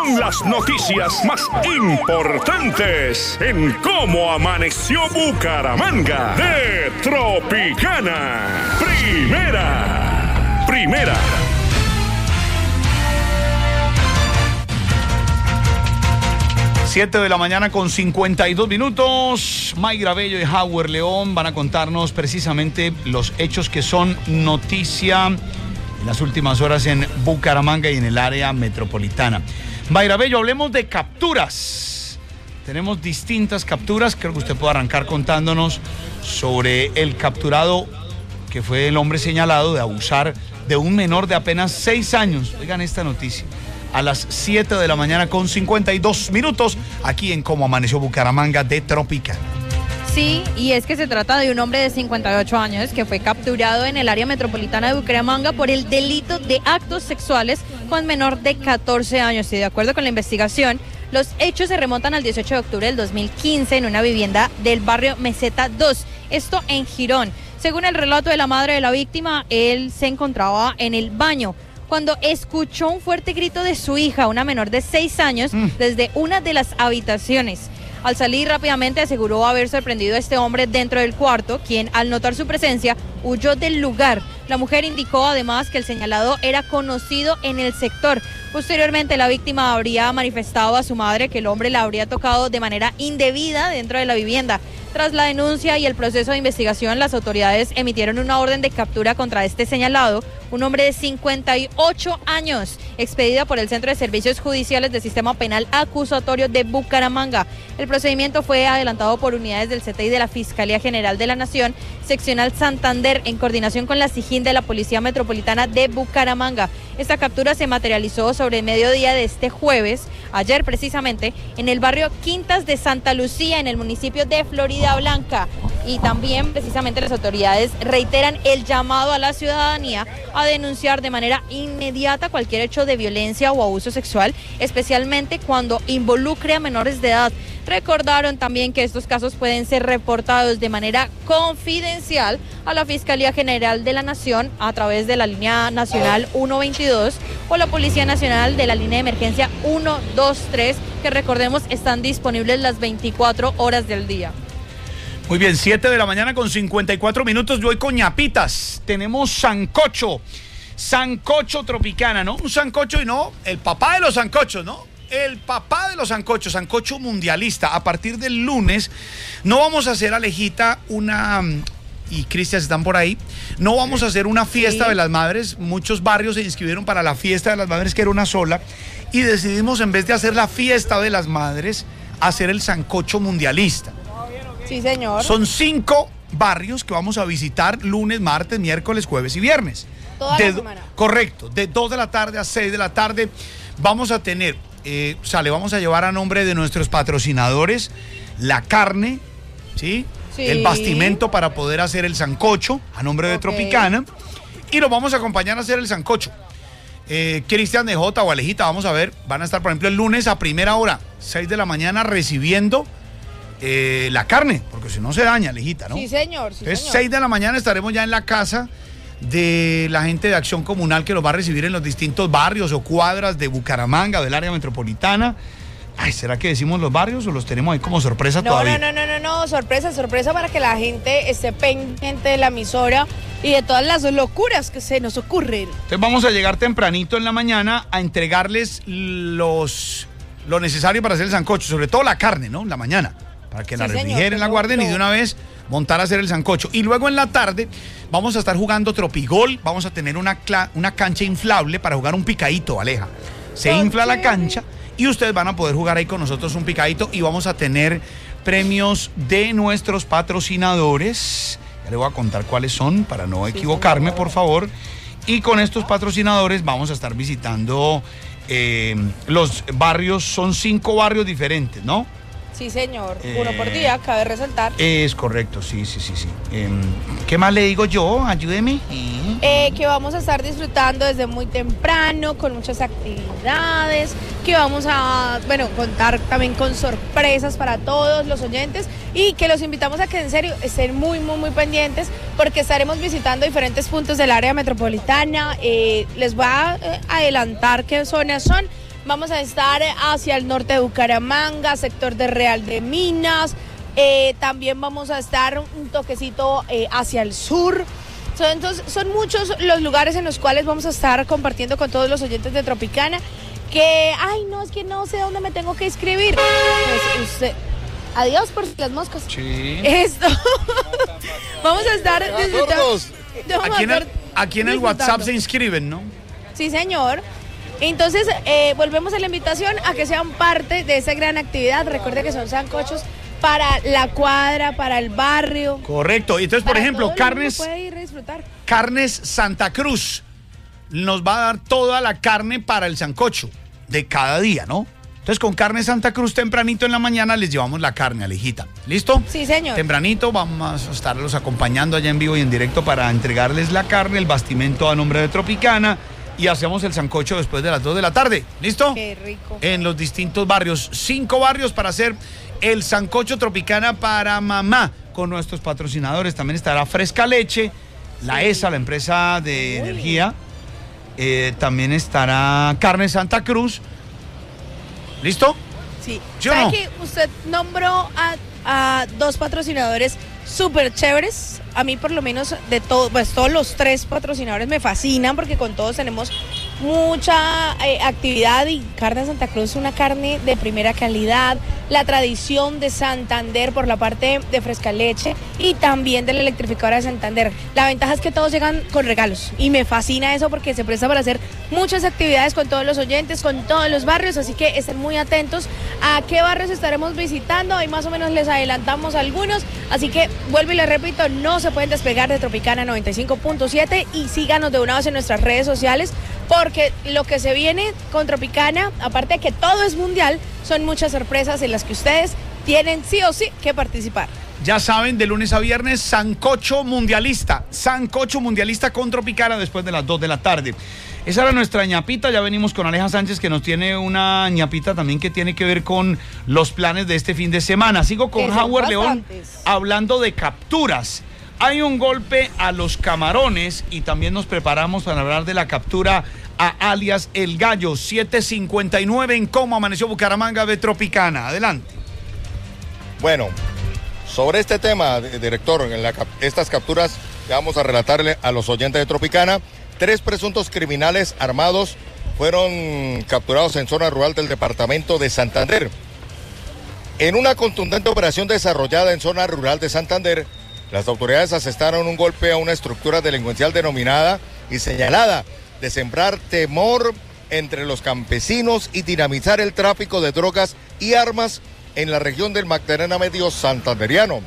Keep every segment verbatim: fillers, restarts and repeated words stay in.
con las noticias más importantes en Cómo Amaneció Bucaramanga de Tropicana. Primera, primera. siete de la mañana con cincuenta y dos minutos. Mayra Bello y Howard León van a contarnos precisamente los hechos que son noticia en las últimas horas en Bucaramanga y en el área metropolitana. Mayra Bello, hablemos de capturas. Tenemos distintas capturas. Creo que usted puede arrancar contándonos sobre el capturado que fue el hombre señalado de abusar de un menor de apenas seis años. Oigan esta noticia. A las siete de la mañana con cincuenta y dos minutos, aquí en Cómo Amaneció Bucaramanga de Tropicana. Sí, y es que se trata de un hombre de cincuenta y ocho años que fue capturado en el área metropolitana de Bucaramanga por el delito de actos sexuales con menor de catorce años. Y de acuerdo con la investigación, los hechos se remontan al dieciocho de octubre del dos mil quince en una vivienda del barrio Meseta dos, esto en Girón. Según el relato de la madre de la víctima, él se encontraba en el baño cuando escuchó un fuerte grito de su hija, una menor de seis años, mm. desde una de las habitaciones. Al salir rápidamente aseguró haber sorprendido a este hombre dentro del cuarto, quien al notar su presencia huyó del lugar. La mujer indicó además que el señalado era conocido en el sector. Posteriormente la víctima habría manifestado a su madre que el hombre la habría tocado de manera indebida dentro de la vivienda. Tras la denuncia y el proceso de investigación, las autoridades emitieron una orden de captura contra este señalado, un hombre de cincuenta y ocho años, expedida por el Centro de Servicios Judiciales del Sistema Penal Acusatorio de Bucaramanga. El procedimiento fue adelantado por unidades del C T I de la Fiscalía General de la Nación, Seccional Santander, en coordinación con la SIJIN de la Policía Metropolitana de Bucaramanga. Esta captura se materializó sobre el mediodía de este jueves, ayer precisamente, en el barrio Quintas de Santa Lucía, en el municipio de Florida Blanca. Y también precisamente las autoridades reiteran el llamado a la ciudadanía a denunciar de manera inmediata cualquier hecho de violencia o abuso sexual, especialmente cuando involucre a menores de edad. Recordaron también que estos casos pueden ser reportados de manera confidencial a la Fiscalía General de la Nación a través de la línea nacional ciento veintidós o la Policía Nacional de la línea de emergencia ciento veintitrés, que recordemos están disponibles las veinticuatro horas del día. Muy bien, siete de la mañana con cincuenta y cuatro minutos. Yo voy con ñapitas. Tenemos sancocho. Sancocho Tropicana, ¿no? Un sancocho y no, el papá de los sancochos, ¿no? El papá de los sancochos, sancocho mundialista. A partir del lunes no vamos a hacer, Alejita, una... y Cristian están por ahí, no vamos a hacer una fiesta sí. de las madres. Muchos barrios se inscribieron para la fiesta de las madres, que era una sola, y decidimos, en vez de hacer la fiesta de las madres, hacer el sancocho mundialista. Sí, señor. Son cinco barrios que vamos a visitar lunes, martes, miércoles, jueves y viernes. Toda de, la semana. Correcto, de dos de la tarde a seis de la tarde vamos a tener, eh, o sea, le vamos a llevar a nombre de nuestros patrocinadores la carne, ¿sí? Sí. El bastimento para poder hacer el sancocho a nombre de okay. Tropicana, y los vamos a acompañar a hacer el sancocho. Eh, Cristian de J o Alejita, vamos a ver, van a estar por ejemplo el lunes a primera hora, seis de la mañana, recibiendo eh, la carne, porque si no se daña, Alejita, ¿no? Sí, señor. Sí, Entonces, señor. seis de la mañana estaremos ya en la casa de la gente de Acción Comunal, que los va a recibir en los distintos barrios o cuadras de Bucaramanga, del área metropolitana. Ay, ¿será que decimos los barrios o los tenemos ahí como sorpresa no, todavía? No, no, no, no, no, sorpresa, sorpresa para que la gente esté pendiente de la emisora y de todas las locuras que se nos ocurren. Entonces vamos a llegar tempranito en la mañana a entregarles los lo necesario para hacer el sancocho, sobre todo la carne, ¿no? En la mañana, para que sí, la refrigeren, la guarden no. y de una vez montar a hacer el sancocho. Y luego en la tarde vamos a estar jugando tropigol, vamos a tener una, una cancha inflable para jugar un picadito, Aleja. Se okay. infla la cancha y ustedes van a poder jugar ahí con nosotros un picadito, y vamos a tener premios de nuestros patrocinadores. Ya le voy a contar cuáles son para no sí, equivocarme, por favor. Y con estos patrocinadores vamos a estar visitando eh, los barrios. Son cinco barrios diferentes, ¿no? Sí, señor. Uno eh, por día, cabe resaltar. Es correcto, sí, sí, sí, sí. Eh, ¿Qué más le digo yo? Ayúdeme. Eh, que vamos a estar disfrutando desde muy temprano, con muchas actividades, que vamos a, bueno, contar también con sorpresas para todos los oyentes, y que los invitamos a que en serio estén muy, muy, muy pendientes, porque estaremos visitando diferentes puntos del área metropolitana. Eh, les voy a eh, adelantar qué zonas son. Vamos a estar hacia el norte de Bucaramanga, sector de Real de Minas. Eh, también vamos a estar un toquecito eh, hacia el sur. So, entonces, son muchos los lugares en los cuales vamos a estar compartiendo con todos los oyentes de Tropicana. Que, ay, no, es que no sé dónde me tengo que inscribir. Pues usted... Adiós por las moscas. Sí. Esto. Vamos a estar disfrutando. Aquí en el, aquí en el WhatsApp se inscriben, ¿no? Sí, señor. Entonces, eh, volvemos a la invitación a que sean parte de esta gran actividad. Recuerde que son sancochos para la cuadra, para el barrio. Correcto. Entonces, por ejemplo, carnes, puede ir a disfrutar. Carnes Santa Cruz nos va a dar toda la carne para el sancocho de cada día, ¿no? Entonces, con Carne Santa Cruz, tempranito en la mañana, les llevamos la carne, Alejita. ¿Listo? Sí, señor. Tempranito vamos a estarlos acompañando allá en vivo y en directo para entregarles la carne, el bastimento a nombre de Tropicana, y hacemos el sancocho después de las dos de la tarde. ¿Listo? Qué rico. En los distintos barrios. Cinco barrios para hacer el sancocho Tropicana para mamá. Con nuestros patrocinadores también estará Fresca Leche, la E S A, la empresa de Uy. energía. Eh, también estará Carne Santa Cruz. ¿Listo? Sí. ¿Sí o ¿Sabe no? que usted nombró a, a dos patrocinadores súper chéveres? A mí por lo menos de todo, pues todos los tres patrocinadores me fascinan porque con todos tenemos mucha eh, actividad, y Carne Santa Cruz es una carne de primera calidad, la tradición de Santander por la parte de Fresca Leche y también de la electrificadora de Santander. La ventaja es que todos llegan con regalos y me fascina eso porque se presta para hacer muchas actividades con todos los oyentes, con todos los barrios, así que estén muy atentos a qué barrios estaremos visitando. Ahí más o menos les adelantamos algunos, así que vuelvo y les repito, no se pueden despegar de Tropicana noventa y cinco punto siete y síganos de una vez en nuestras redes sociales, porque lo que se viene con Tropicana, aparte de que todo es mundial, son muchas sorpresas en las que ustedes tienen sí o sí que participar. Ya saben, de lunes a viernes, sancocho mundialista. Sancocho mundialista con Tropicana después de las dos de la tarde. Esa era nuestra ñapita. Ya venimos con Aleja Sánchez, que nos tiene una ñapita también que tiene que ver con los planes de este fin de semana. Sigo con Howard León hablando de capturas. Hay un golpe a los camarones y también nos preparamos para hablar de la captura a alias El Gallo. siete cincuenta y nueve en Cómo Amaneció Bucaramanga de Tropicana. Adelante. Bueno, sobre este tema, director, en la, estas capturas que vamos a relatarle a los oyentes de Tropicana, tres presuntos criminales armados fueron capturados en zona rural del departamento de Santander. En una contundente operación desarrollada en zona rural de Santander, las autoridades asestaron un golpe a una estructura delincuencial denominada y señalada de sembrar temor entre los campesinos y dinamizar el tráfico de drogas y armas en la región del Magdalena Medio santanderiano.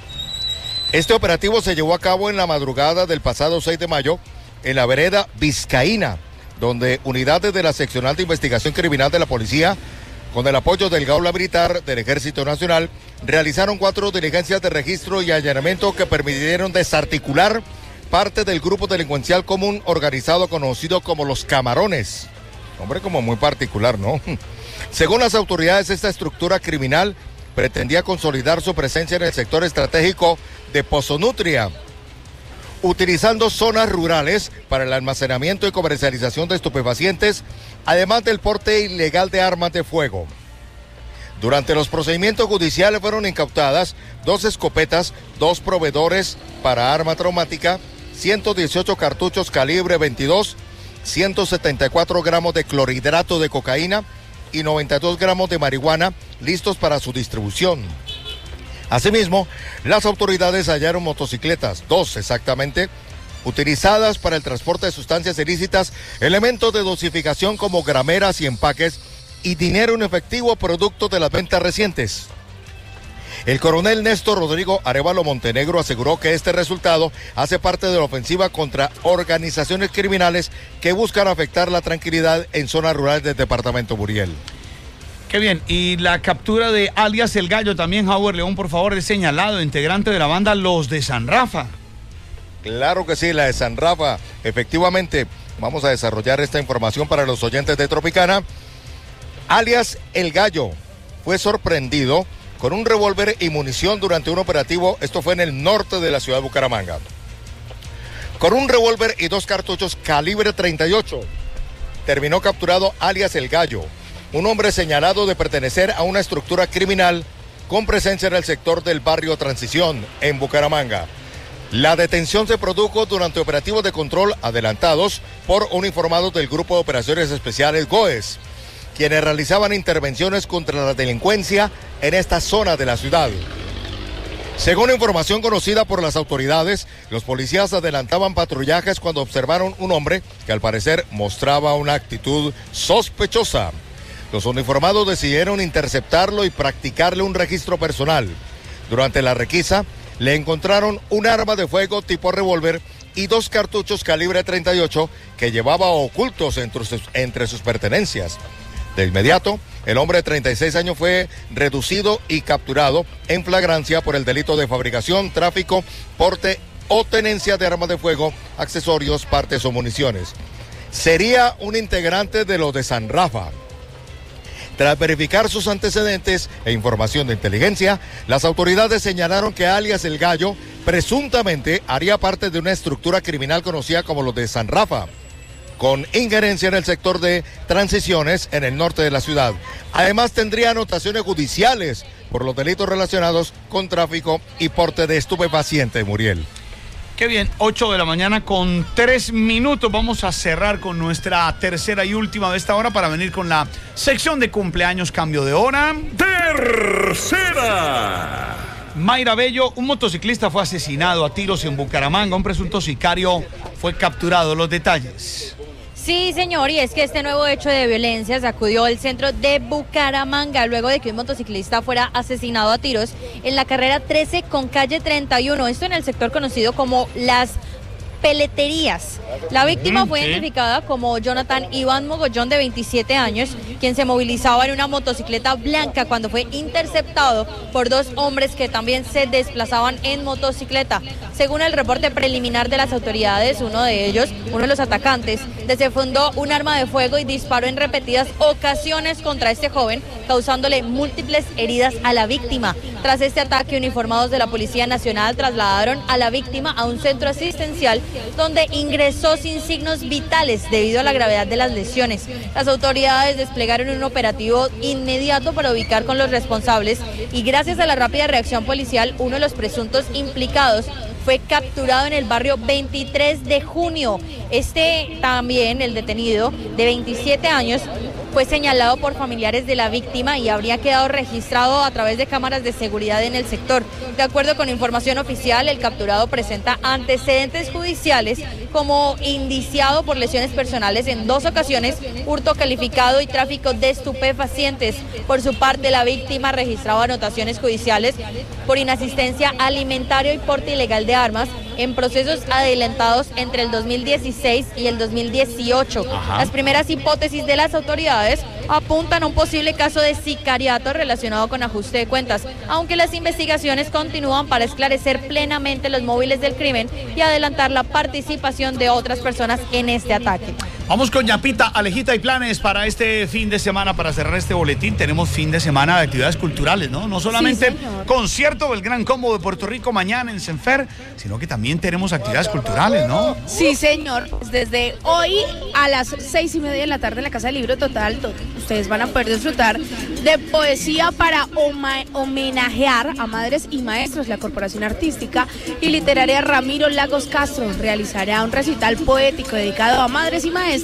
Este operativo se llevó a cabo en la madrugada del pasado seis de mayo en la vereda Vizcaína, donde unidades de la Seccional de Investigación Criminal de la Policía, con el apoyo del Gaula Militar del Ejército Nacional, realizaron cuatro diligencias de registro y allanamiento que permitieron desarticular parte del grupo delincuencial común organizado conocido como los Camarones. Nombre como muy particular, ¿no? Según las autoridades, esta estructura criminal pretendía consolidar su presencia en el sector estratégico de Pozonutria, utilizando zonas rurales para el almacenamiento y comercialización de estupefacientes, además del porte ilegal de armas de fuego. Durante los procedimientos judiciales fueron incautadas dos escopetas, dos proveedores para arma traumática, ciento dieciocho cartuchos calibre veintidós, ciento setenta y cuatro gramos de clorhidrato de cocaína y noventa y dos gramos de marihuana listos para su distribución. Asimismo, las autoridades hallaron motocicletas, dos exactamente, utilizadas para el transporte de sustancias ilícitas, elementos de dosificación como grameras y empaques, y dinero en efectivo producto de las ventas recientes. El coronel Néstor Rodrigo Arevalo Montenegro aseguró que este resultado hace parte de la ofensiva contra organizaciones criminales que buscan afectar la tranquilidad en zonas rurales del departamento Buriel. Qué bien. Y la captura de alias El Gallo también, Howard León, por favor, es señalado, integrante de la banda Los de San Rafa. Claro que sí, la de San Rafa. Efectivamente, vamos a desarrollar esta información para los oyentes de Tropicana. Alias El Gallo fue sorprendido con un revólver y munición durante un operativo, esto fue en el norte de la ciudad de Bucaramanga. Con un revólver y dos cartuchos calibre treinta y ocho, terminó capturado alias El Gallo, un hombre señalado de pertenecer a una estructura criminal con presencia en el sector del barrio Transición, en Bucaramanga. La detención se produjo durante operativos de control adelantados por uniformados del Grupo de Operaciones Especiales GOES, quienes realizaban intervenciones contra la delincuencia en esta zona de la ciudad. Según información conocida por las autoridades, los policías adelantaban patrullajes cuando observaron un hombre que al parecer mostraba una actitud sospechosa. Los uniformados decidieron interceptarlo y practicarle un registro personal. Durante la requisa, le encontraron un arma de fuego tipo revólver y dos cartuchos calibre treinta y ocho que llevaba ocultos entre sus, entre sus pertenencias. De inmediato, el hombre de treinta y seis años fue reducido y capturado en flagrancia por el delito de fabricación, tráfico, porte o tenencia de armas de fuego, accesorios, partes o municiones. Sería un integrante de los de San Rafa. Tras verificar sus antecedentes e información de inteligencia, las autoridades señalaron que alias El Gallo presuntamente haría parte de una estructura criminal conocida como los de San Rafa, con injerencia en el sector de Transiciones en el norte de la ciudad. Además tendría anotaciones judiciales por los delitos relacionados con tráfico y porte de estupefacientes, Muriel. Qué bien, ocho de la mañana con tres minutos. Vamos a cerrar con nuestra tercera y última de esta hora para venir con la sección de cumpleaños, cambio de hora. Tercera. Mayra Bello, un motociclista fue asesinado a tiros en Bucaramanga. Un presunto sicario fue capturado. Los detalles. Sí, señor, y es que este nuevo hecho de violencia sacudió el centro de Bucaramanga luego de que un motociclista fuera asesinado a tiros en la carrera trece con calle treinta y uno, esto en el sector conocido como Las Peleterías. La víctima fue identificada como Jonathan Iván Mogollón, de veintisiete años, quien se movilizaba en una motocicleta blanca cuando fue interceptado por dos hombres que también se desplazaban en motocicleta. Según el reporte preliminar de las autoridades, uno de ellos, uno de los atacantes, desenfundó un arma de fuego y disparó en repetidas ocasiones contra este joven, causándole múltiples heridas a la víctima. Tras este ataque, uniformados de la Policía Nacional trasladaron a la víctima a un centro asistencial donde ingresó sin signos vitales debido a la gravedad de las lesiones. Las autoridades desplegaron un operativo inmediato para ubicar con los responsables y gracias a la rápida reacción policial, uno de los presuntos implicados fue capturado en el barrio veintitrés de junio. Este también, el detenido de veintisiete años, fue señalado por familiares de la víctima y habría quedado registrado a través de cámaras de seguridad en el sector. De acuerdo con información oficial, el capturado presenta antecedentes judiciales como indiciado por lesiones personales en dos ocasiones, hurto calificado y tráfico de estupefacientes. Por su parte, la víctima registraba anotaciones judiciales por inasistencia alimentaria y porte ilegal de armas en procesos adelantados entre el dos mil dieciséis y el dos mil dieciocho. Ajá. Las primeras hipótesis de las autoridades apuntan a un posible caso de sicariato relacionado con ajuste de cuentas, aunque las investigaciones continúan para esclarecer plenamente los móviles del crimen y adelantar la participación de otras personas en este ataque. Vamos con Ñapita. Alejita, hay planes para este fin de semana, para cerrar este boletín. Tenemos fin de semana de actividades culturales, ¿no? No solamente sí, concierto del Gran Combo de Puerto Rico mañana en Senfer, sino que también tenemos actividades culturales, ¿no? Sí, señor. Desde hoy a las seis y media de la tarde en la Casa del Libro Total, ustedes van a poder disfrutar de poesía para homenajear a madres y maestros. La Corporación Artística y Literaria Ramiro Lagos Castro realizará un recital poético dedicado a madres y maestros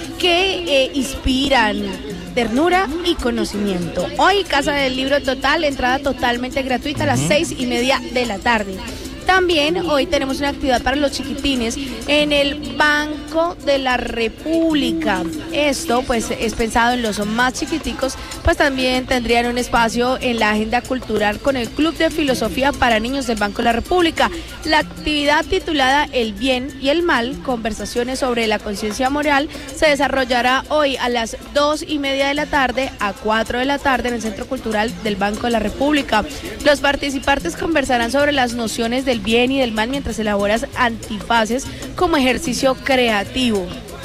que eh, inspiran ternura y conocimiento. Hoy, Casa del Libro Total, entrada totalmente gratuita a las seis y media de la tarde. También hoy tenemos una actividad para los chiquitines en el Banco de la República. Esto pues es pensado en los más chiquiticos, pues también tendrían un espacio en la agenda cultural con el Club de Filosofía para Niños del Banco de la República. La actividad titulada El Bien y el Mal, conversaciones sobre la conciencia moral, se desarrollará hoy a las dos y media de la tarde a cuatro de la tarde en el Centro Cultural del Banco de la República. Los participantes conversarán sobre las nociones del bien y del mal mientras elaboras antifaces como ejercicio creativo.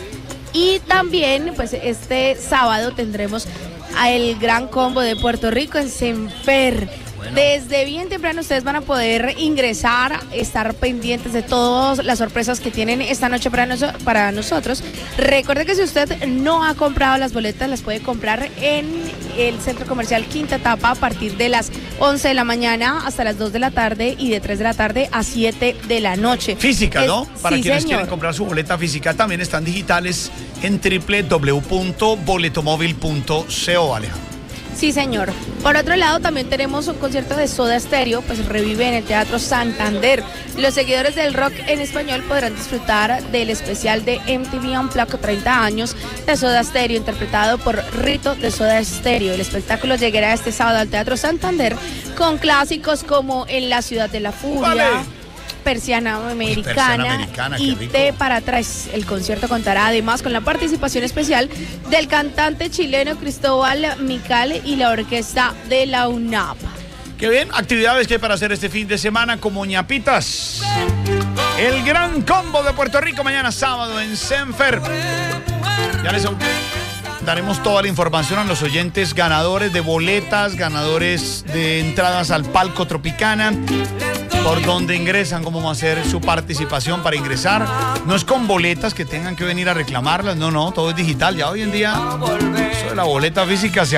Y también pues este sábado tendremos el Gran Combo de Puerto Rico en Senfer. Bueno. Desde bien temprano ustedes van a poder ingresar, estar pendientes de todas las sorpresas que tienen esta noche para, noso para nosotros. Recuerde que si usted no ha comprado las boletas, las puede comprar en el Centro Comercial Quinta Etapa a partir de las once de la mañana hasta las dos de la tarde y de tres de la tarde a siete de la noche. Física, es, ¿no? Para sí, quienes señor. quieren comprar su boleta física, también están digitales en doble u doble u doble u punto boletomóvil punto co, Alejandro. Sí, señor. Por otro lado, también tenemos un concierto de Soda Stereo, pues revive en el Teatro Santander. Los seguidores del rock en español podrán disfrutar del especial de M T V Unplugged treinta años de Soda Stereo, interpretado por Rito de Soda Stereo. El espectáculo llegará este sábado al Teatro Santander con clásicos como En la Ciudad de la Furia, Vale. Persiana Americana, Persiana Americana, y qué rico. T para Tres. El concierto contará además con la participación especial del cantante chileno Cristóbal Mical y la orquesta de la UNAP. Qué bien, actividades que hay para hacer este fin de semana como ñapitas. El gran combo de Puerto Rico mañana sábado en Senfer. Ya les daremos toda la información a los oyentes ganadores de boletas, ganadores de entradas al palco Tropicana, por donde ingresan, cómo va a ser su participación para ingresar. No es con boletas que tengan que venir a reclamarlas, no, no, todo es digital. Ya hoy en día, eso de la boleta física se